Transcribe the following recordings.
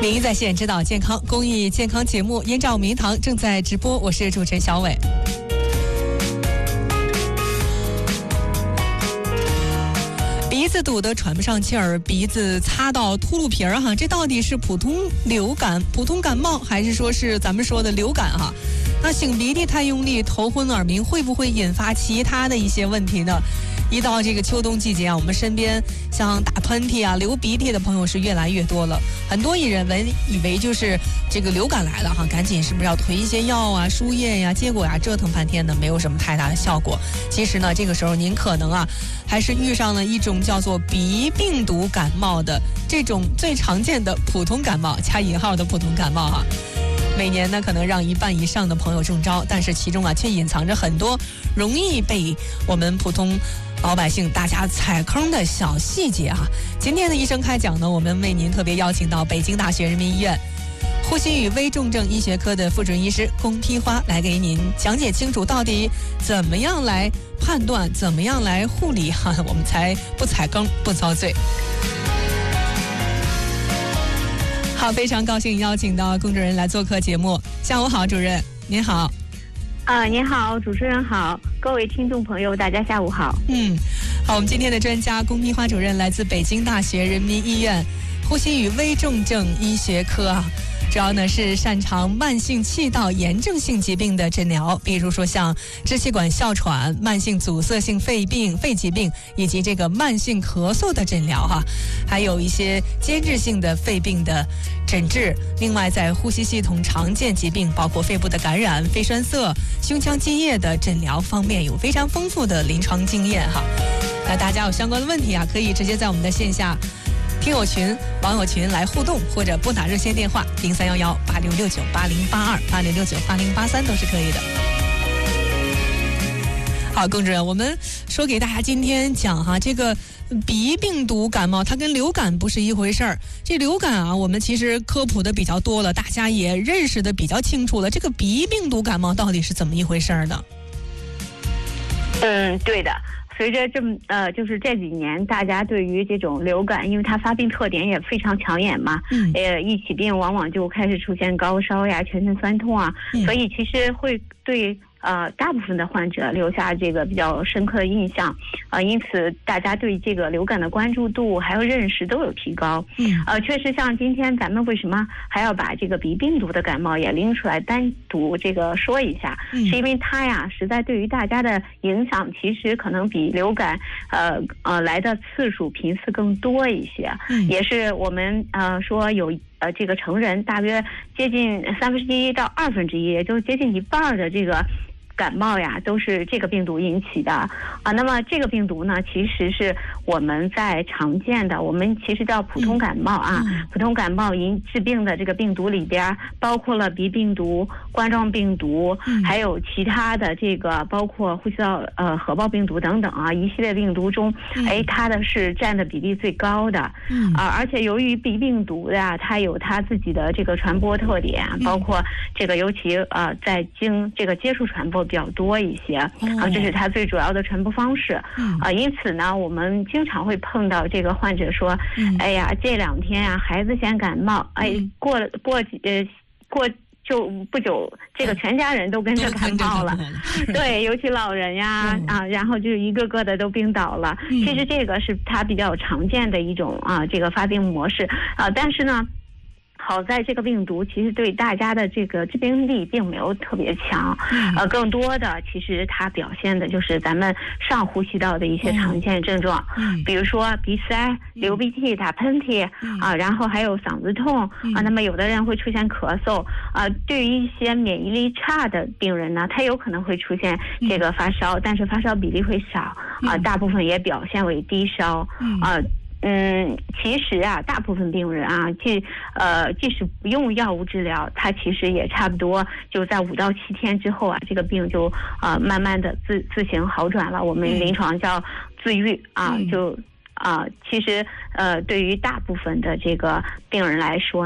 名医在线，指导健康公益健康节目《燕赵名堂》正在直播，我是主持人小伟。鼻子堵得喘不上气儿，鼻子擦到秃噜皮儿哈，这到底是普通流感、普通感冒，还是说是咱们说的流感哈？那擤鼻涕太用力、头昏耳鸣，会不会引发其他的一些问题呢？一到这个秋冬季节啊，我们身边像打喷嚏啊、流鼻涕的朋友是越来越多了。很多人以为就是这个流感来了哈，赶紧是不是要囤一些药啊、输液呀？结果呀，折腾半天呢，没有什么太大的效果。其实呢，这个时候您可能啊，还是遇上了一种叫做鼻病毒感冒的这种最常见的普通感冒（加引号的普通感冒）啊。每年呢，可能让1半以上的朋友中招，但是其中啊，却隐藏着很多容易被我们普通老百姓大家踩坑的小细节啊。今天的医生开讲呢，我们为您特别邀请到北京大学人民医院呼吸与危重症医学科的副主任医师龚丕花来给您讲解清楚，到底怎么样来判断，怎么样来护理哈，我们才不踩坑不遭罪。好，非常高兴邀请到龚主任来做客节目。下午好，主任，您好。 您好，主持人好，各位听众朋友，大家下午好。 好，我们今天的专家龚丕花主任来自北京大学人民医院呼吸与危重症医学科啊。主要呢是擅长慢性气道炎症性疾病的诊疗，比如说像支气管哮喘、慢性阻塞性肺病、肺疾病以及这个慢性咳嗽的诊疗哈，还有一些间质性的肺病的诊治。另外，在呼吸系统常见疾病，包括肺部的感染、肺栓塞、胸腔积液的诊疗方面，有非常丰富的临床经验哈。那大家有相关的问题啊，可以直接在我们的线下听友群、网友群来互动，或者拨打热线电话0311-8669-8082、8669-8083都是可以的。好，龚主任，我们说给大家今天讲哈，这个鼻病毒感冒它跟流感不是一回事儿。这流感啊，我们其实科普的比较多了，大家也认识的比较清楚了。这个鼻病毒感冒到底是怎么一回事儿呢？ 对的。随着就是这几年，大家对于这种流感，因为它发病特点也非常抢眼嘛，一起病往往就开始出现高烧呀、全身酸痛啊，所以其实会对大部分的患者留下这个比较深刻的印象因此大家对这个流感的关注度还有认识都有提高。确实像今天咱们为什么还要把这个鼻病毒的感冒也拎出来单独这个说一下，是因为它呀实在对于大家的影响其实可能比流感来的次数频次更多一些，也是我们说有这个成人大约接近1/3到1/2，也就是接近1半的这个感冒呀都是这个病毒引起的那么这个病毒呢，其实是我们在常见的，我们其实叫普通感冒普通感冒致病的这个病毒里边包括了鼻病毒、冠状病毒，还有其他的这个包括呼吸道核胞病毒等等一系列病毒中，它的是占的比例最高的而且由于鼻病毒呀，它有它自己的这个传播特点，包括这个尤其在经这个接触传播比较多一些这是它最主要的传播方式因此呢，我们经常会碰到这个患者说哎呀，这2天啊孩子先感冒，过就不久这个全家人都跟着感冒了对，尤其老人呀然后就一个个的都病倒了其实这个是它比较常见的一种这个发病模式但是呢好在这个病毒其实对大家的这个致病力并没有特别强更多的其实它表现的就是咱们上呼吸道的一些常见症状比如说鼻塞、流鼻涕、打喷嚏然后还有嗓子痛那么有的人会出现咳嗽对于一些免疫力差的病人呢，他有可能会出现这个发烧但是发烧比例会少大部分也表现为低烧其实大部分病人即使不用药物治疗，它其实也差不多就在5到7天之后这个病就慢慢的自行好转了。我们临床叫自愈其实对于大部分的这个病人来说呢，他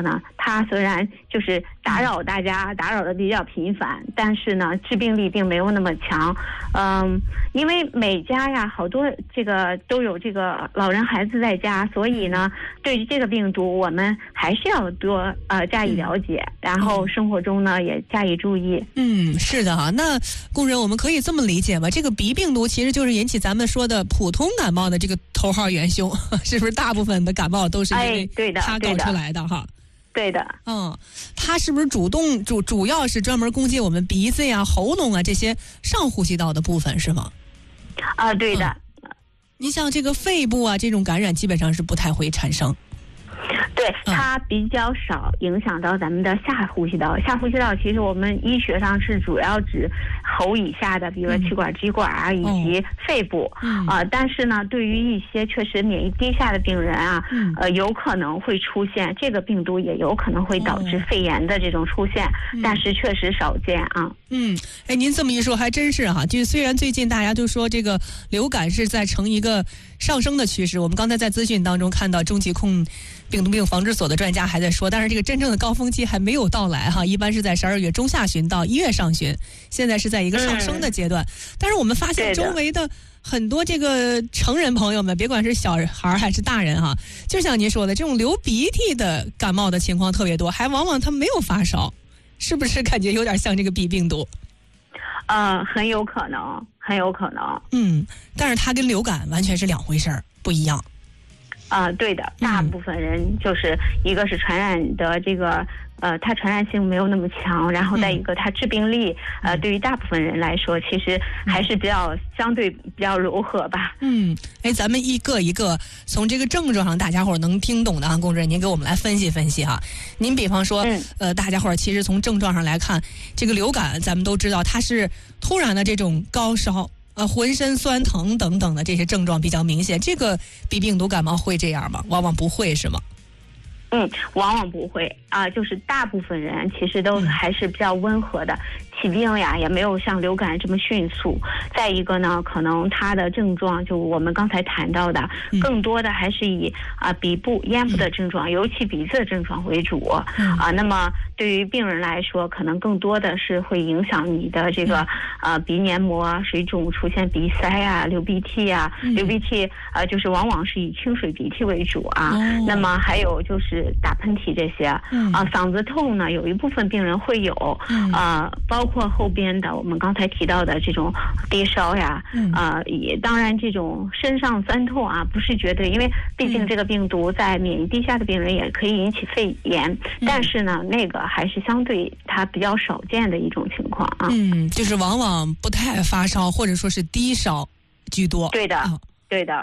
它虽然就是打扰大家，打扰的比较频繁，但是呢，致病力并没有那么强。因为每家呀，好多这个都有这个老人孩子在家，所以呢，对于这个病毒，我们还是要多加以了解，然后生活中呢也加以注意。 是的哈。那工人，我们可以这么理解吧？这个鼻病毒其实就是引起咱们说的普通感冒的这个头号元凶，是不是？大部分的感冒都是因为它搞出来的哈。 对的， 它是不是主要是专门攻击我们鼻子呀、喉咙啊这些上呼吸道的部分是吗？ 对的。 你像这个肺部啊，这种感染基本上是不太会产生。 对，它比较少影响到咱们的下呼吸道。下呼吸道其实我们医学上是主要指喉以下的，比如说气管、支管啊，以及肺部。但是呢，对于一些确实免疫低下的病人啊，有可能会出现这个病毒，也有可能会导致肺炎的这种出现，但是确实少见啊。 您这么一说还真是哈。就虽然最近大家都说这个流感是在呈一个上升的趋势，我们刚才在资讯当中看到中疾控病毒病防治所的专家还在说，但是这个真正的高峰期还没有到来哈，一般是在12月中下旬到1月上旬，现在是在一个上升的阶段。但是我们发现周围的很多这个成人朋友们，别管是小孩还是大人哈，就像您说的，这种流鼻涕的感冒的情况特别多，还往往他没有发烧，是不是感觉有点像这个鼻病毒？ 很有可能，很有可能。 但是它跟流感完全是两回事儿，不一样。 对的，大部分人就是一个是传染的这个它传染性没有那么强，然后再一个它致病力对于大部分人来说其实还是相对比较柔和吧。 咱们一个一个从这个症状上大家伙能听懂的龚主任您给我们来分析分析哈。您比方说大家伙其实从症状上来看，这个流感咱们都知道它是突然的这种高烧浑身酸疼等等的这些症状比较明显，这个鼻病毒感冒会这样吗？往往不会是吗？ 往往不会就是大部分人其实都还是比较温和的，起病呀也没有像流感这么迅速。再一个呢，可能它的症状就我们刚才谈到的，更多的还是以鼻部、咽部的症状，尤其鼻子的症状为主那么对于病人来说，可能更多的是会影响你的这个鼻黏膜水肿，出现鼻塞啊、流鼻涕啊。流鼻涕就是往往是以清水鼻涕为主那么还有就是打喷嚏这些嗓子痛呢，有一部分病人会有包括后边的我们刚才提到的这种低烧呀也当然这种身上酸痛不是绝对，因为毕竟这个病毒在免疫低下的病人也可以引起肺炎，但是呢那个还是相对它比较少见的一种情况就是往往不太发烧或者说是低烧居多。 对的对的。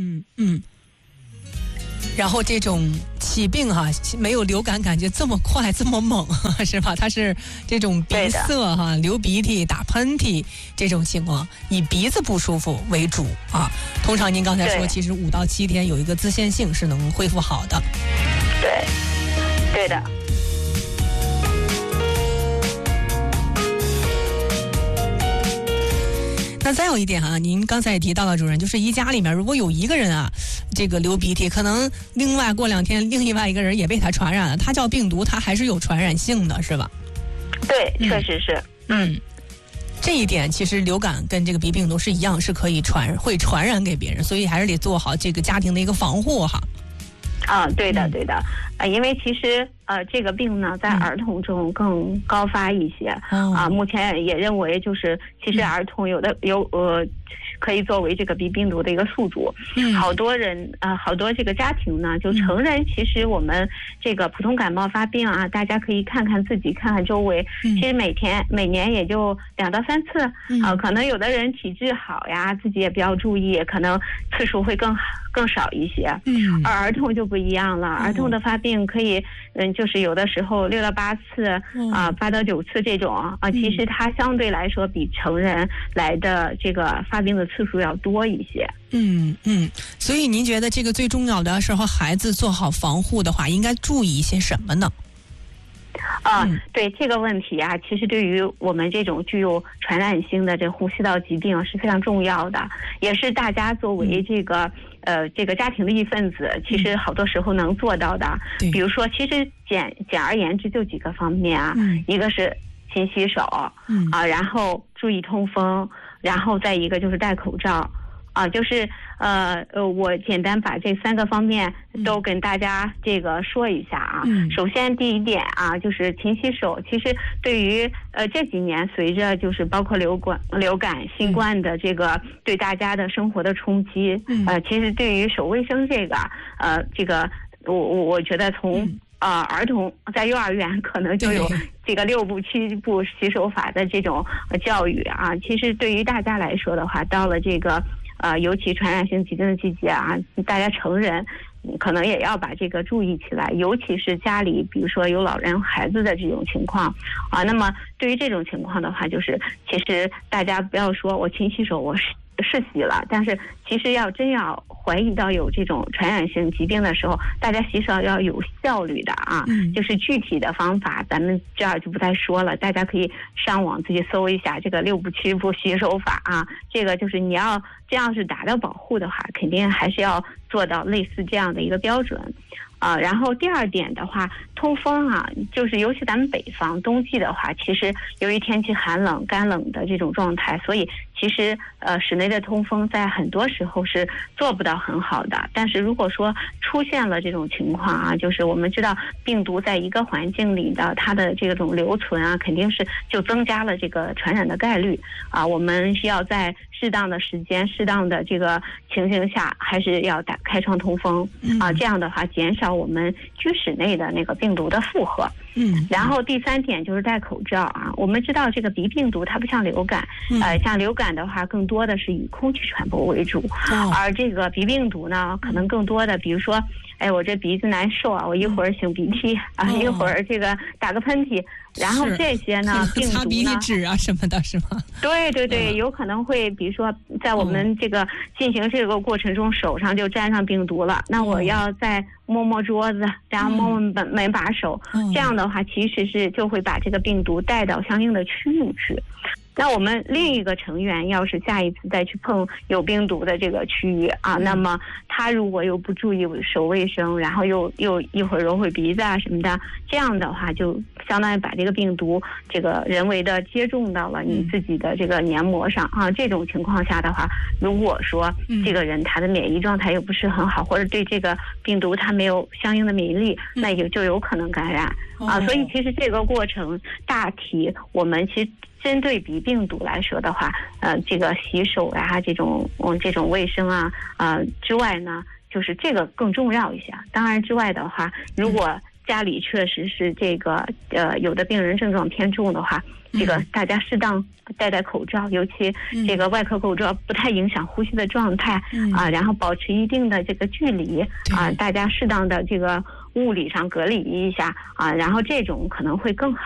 然后这种起病没有流感感觉这么快这么猛是吧？它是这种鼻塞流鼻涕、打喷嚏这种情况，以鼻子不舒服为主通常您刚才说，其实5到7天有一个自限性是能恢复好的。 对的。 那再有一点您刚才也提到了，主任，就是一家里面如果有一个人这个流鼻涕，可能另外过2天另外一个人也被他传染了，它叫病毒，它还是有传染性的，是吧？ 对，确实是。 这一点其实流感跟这个鼻病毒是一样，是可以会传染给别人，所以还是得做好这个家庭的一个防护对的对的因为其实这个病呢在儿童中更高发一些目前也认为就是其实儿童有可以作为这个鼻病毒的一个宿主好多人好多这个家庭呢，就成人其实我们这个普通感冒发病大家可以看看自己，看看周围其实每年也就2到3次可能有的人体质好呀，自己也比较注意，可能次数会更少一些而儿童就不一样了儿童的发病可以就是有的时候6到8次8到9次这种其实它相对来说比成人来的这个发病的次数要多一些所以您觉得这个最重要的是和孩子做好防护的话，应该注意一些什么呢？ 对这个问题啊，其实对于我们这种具有传染性的这呼吸道疾病是非常重要的，也是大家作为这个家庭的一份子，其实好多时候能做到的。比如说，其实简而言之就几个方面啊，一个是勤洗手，然后注意通风，然后再一个就是戴口罩。就是我简单把这3个方面都跟大家这个说一下啊。首先第一点啊，就是勤洗手。其实对于这几年随着就是包括流感、新冠的这个对大家的生活的冲击，其实对于手卫生这个我觉得从儿童在幼儿园可能就有这个6步7步洗手法的这种教育啊。其实对于大家来说的话，到了这个尤其传染性疾病的季节啊，大家成人可能也要把这个注意起来，尤其是家里比如说有老人孩子的这种情况啊。那么对于这种情况的话，就是其实大家不要说我勤洗手，我是洗了，但是其实真要怀疑到有这种传染性疾病的时候，大家洗手要有效率的啊。就是具体的方法咱们这儿就不再说了，大家可以上网自己搜一下这个6步7步洗手法啊。这个就是你要这样是达到保护的话，肯定还是要做到类似这样的一个标准。然后第二点的话，通风啊，就是尤其咱们北方冬季的话，其实由于天气寒冷、干冷的这种状态，所以其实室内的通风在很多时候是做不到很好的。但是如果说出现了这种情况啊，就是我们知道病毒在一个环境里的它的这种留存啊，肯定是就增加了这个传染的概率啊。我们需要在适当的时间、适当的这个情形下，还是要开窗通风啊。这样的话，减少我们居室内的那个病毒的负荷。然后第3点就是戴口罩啊。我们知道这个鼻病毒它不像流感，像流感的话更多的是以空气传播为主，而这个鼻病毒呢，可能更多的比如说，我这鼻子难受啊，我一会儿擤鼻涕啊，一会儿这个打个喷嚏，然后这些呢，病毒呢， 擦鼻涕纸啊什么的，是吗？ 对，有可能会，比如说在我们这个进行这个过程中，手上就沾上病毒了，那我要再摸桌子，然后摸门把手，这样的话其实是就会把这个病毒带到相应的区域去。那我们另一个成员要是下一次再去碰有病毒的这个区域啊，那么他如果又不注意手卫生，然后又一会儿揉会鼻子啊什么的，这样的话就相当于把这个病毒这个人为的接种到了你自己的这个黏膜上啊。这种情况下的话，如果说这个人他的免疫状态又不是很好，或者对这个病毒他没有相应的免疫力，那也就有可能感染啊。所以其实这个过程大体我们其实针对鼻病毒来说的话，这个洗手啊，这种卫生啊，之外呢，就是这个更重要一些。当然之外的话，如果家里确实是这个有的病人症状偏重的话，这个大家适当戴口罩，尤其这个外科口罩不太影响呼吸的状态啊，然后保持一定的这个距离啊，大家适当的这个物理上隔离一下啊，然后这种可能会更好。